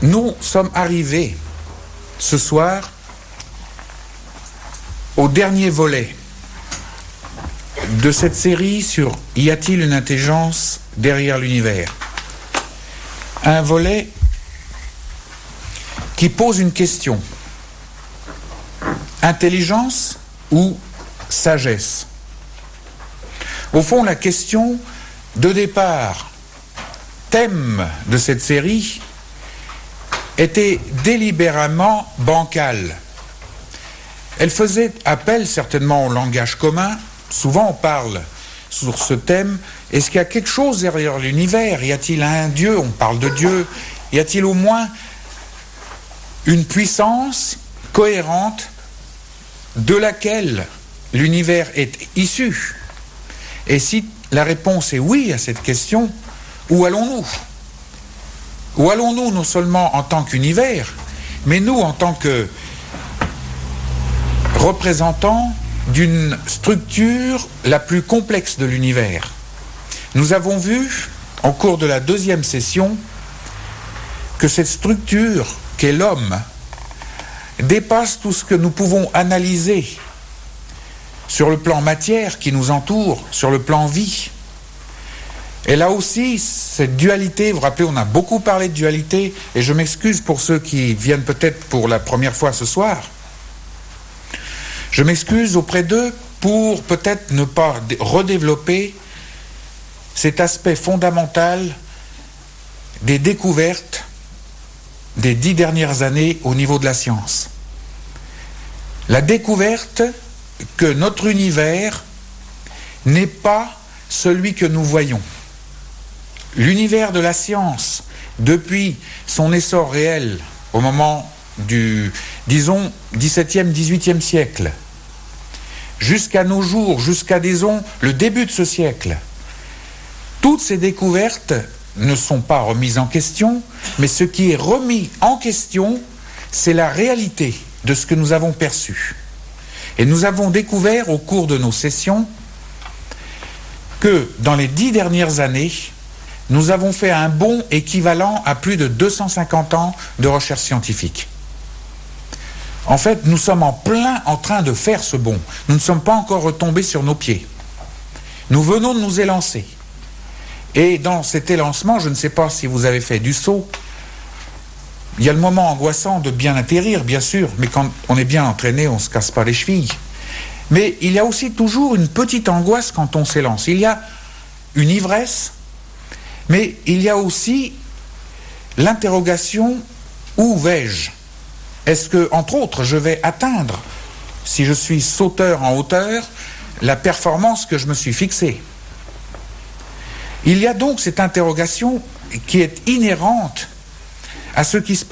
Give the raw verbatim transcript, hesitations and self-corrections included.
nous sommes arrivés ce soir au dernier volet de cette série sur « Y a-t-il une intelligence derrière l'univers ?» Un volet qui pose une question. Intelligence ou sagesse? Au fond, la question de départ, thème de cette série, était délibérément bancale. Elle faisait appel certainement au langage commun. Souvent on parle sur ce thème. Est-ce qu'il y a quelque chose derrière l'univers? Y a-t-il un Dieu? On parle de Dieu. Y a-t-il au moins une puissance cohérente de laquelle l'univers est issu? Et si la réponse est oui à cette question, où allons-nous? Où allons-nous non seulement en tant qu'univers, mais nous en tant que représentants d'une structure la plus complexe de l'univers? Nous avons vu, au cours de la deuxième session, que cette structure qu'est l'homme dépasse tout ce que nous pouvons analyser sur le plan matière qui nous entoure, sur le plan vie. Elle a aussi cette dualité. Vous vous rappelez, on a beaucoup parlé de dualité, et je m'excuse pour ceux qui viennent peut-être pour la première fois ce soir. Je m'excuse auprès d'eux pour peut-être ne pas redévelopper cet aspect fondamental des découvertes des dix dernières années au niveau de la science. La découverte que notre univers n'est pas celui que nous voyons. L'univers de la science, depuis son essor réel au moment du, disons, dix-septième, dix-huitième siècle, jusqu'à nos jours, jusqu'à, disons, le début de ce siècle, toutes ces découvertes ne sont pas remises en question, mais ce qui est remis en question, c'est la réalité de ce que nous avons perçu. Et nous avons découvert au cours de nos sessions que dans les dix dernières années, nous avons fait un bond équivalent à plus de deux cent cinquante ans de recherche scientifique. En fait, nous sommes en plein en train de faire ce bond. Nous ne sommes pas encore retombés sur nos pieds. Nous venons de nous élancer. Et dans cet élancement, je ne sais pas si vous avez fait du saut, il y a le moment angoissant de bien atterrir, bien sûr, mais quand on est bien entraîné, on ne se casse pas les chevilles. Mais il y a aussi toujours une petite angoisse quand on s'élance. Il y a une ivresse, mais il y a aussi l'interrogation « où vais-je » Est-ce que, entre autres, je vais atteindre, si je suis sauteur en hauteur, la performance que je me suis fixée? Il y a donc cette interrogation qui est inhérente à ce qui se passe